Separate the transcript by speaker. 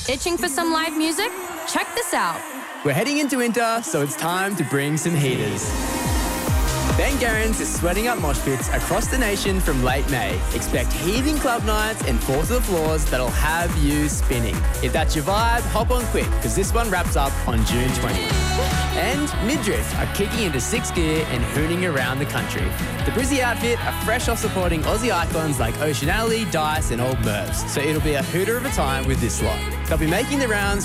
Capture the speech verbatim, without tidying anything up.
Speaker 1: Itching for some live music? Check this out.
Speaker 2: We're heading into winter, so it's time to bring some heaters. Ben Gerrans is sweating up mosh pits across the nation from late May. Expect heaving club nights and four to the floors that'll have you spinning. If that's your vibe, hop on quick, because this one wraps up on June twentieth. And Midriff are kicking into sixth gear and hooning around the country. The Brizzy outfit are fresh off supporting Aussie icons like Ocean Alley, Dice and Old Mervs, so it'll be a hooter of a time with this lot. They'll be making the rounds